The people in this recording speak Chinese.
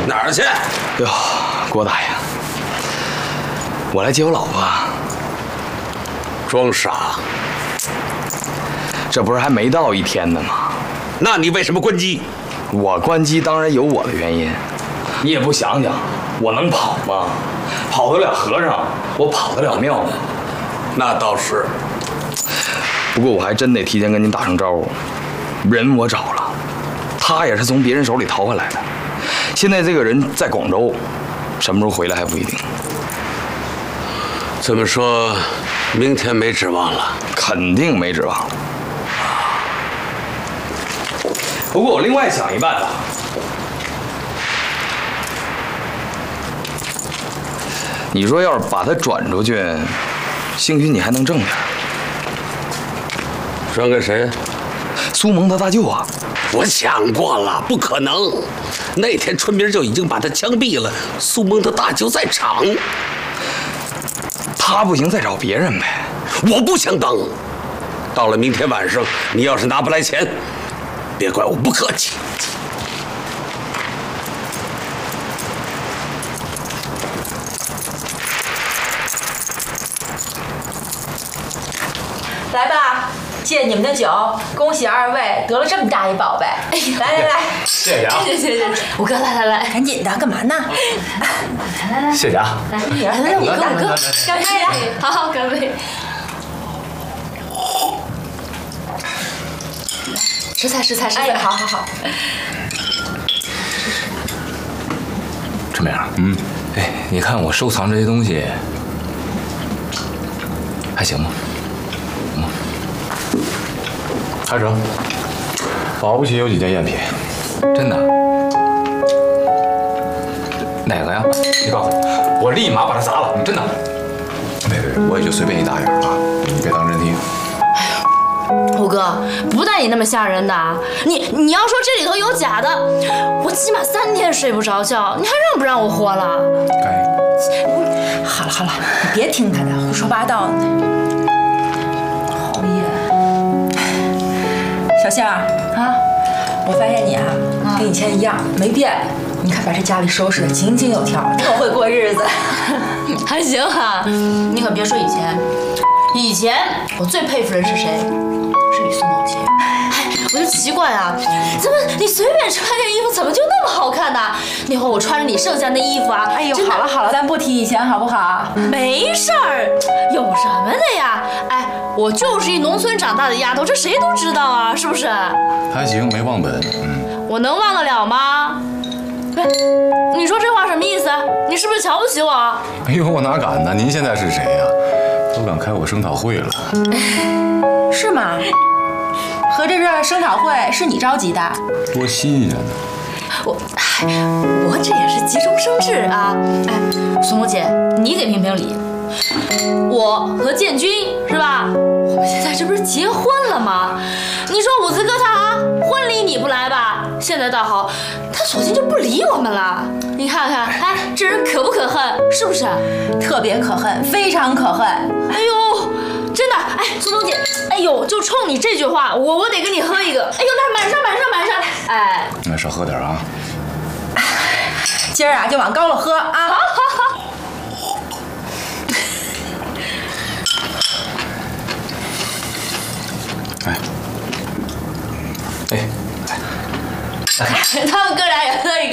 哪儿去？ 哟，郭大爷，我来接我老婆。 装傻？ 这不是还没到1天呢吗？ 那你为什么关机？ 我关机当然有我的原因。你也不想想，我能跑吗？跑得了和尚，我跑得了庙吗？ 那倒是。 不过我还真得提前跟您打声招呼。人我找了，他也是从别人手里逃回来的。现在这个人在广州，什么时候回来还不一定。 这么说，明天没指望了？ 肯定没指望了。不过我另外想一办法。你说要是把他转出去，兴许你还能挣点。 转给谁？ 苏蒙他大舅啊。 我想过了，不可能。那天春明就已经把他枪毙了，苏蒙他大舅在场。 他不行，再找别人呗。 我不想等。到了明天晚上，你要是拿不来钱，别怪我不客气。 来吧，借你们的酒，恭喜2位得了这么大一宝贝！来， 谢谢啊！ 谢谢，五哥来，赶紧的，干嘛呢？来， 谢谢啊！ 来，五哥，干杯来！好，干杯！食菜，好。 春明，哎，你看我收藏这些东西还行吗？ 还成，保不齐有几件赝品。 真的？哪个呀？你告诉我，我立马把它砸了。真的？ 别，我也就随便一打眼啊，你别当真听。 五哥，不带你那么吓人的。你要说这里头有假的，我起码3天睡不着觉，你还让不让我活了？ 好了，你别听他的，胡说八道。讨厌。小杏儿啊，我发现你啊，跟以前一样没变。你看把这家里收拾得井井有条，特会过日子。 还行哈，你可别说以前。以前我最佩服人是谁？是你苏梦洁。哎，我就奇怪啊，怎么你随便穿件衣服怎么就那么好看呢？那会儿我穿着你剩下那衣服啊， 哎呦，好了，咱不提以前好不好？ 没事儿，有什么的呀？哎，我就是一农村长大的丫头，这谁都知道啊，是不是？ 还行，没忘本。 我能忘得了吗？哎，你说这话什么意思？你是不是瞧不起我？ 哎呦，我哪敢呢？您现在是谁呀？都敢开我声讨会了。 是吗？合着这声讨会是你召集的？ 多新鲜呢！ 我这也是急中生智啊！哎，苏萌姐，你给评评理。我和建军是吧？我们现在这不是结婚了吗？你说伍子哥他啊，婚礼你不来吧？现在倒好，他索性就不理我们了。你看看，哎，这人可不可恨？是不是？ 特别可恨，非常可恨。 哎呦，真的，哎，苏萌姐，哎呦，就冲你这句话，我得跟你喝一个。哎呦，来满上，哎， 那少喝点啊。 今儿啊，就往高了喝啊！ 好。 哎， 他们哥俩也喝一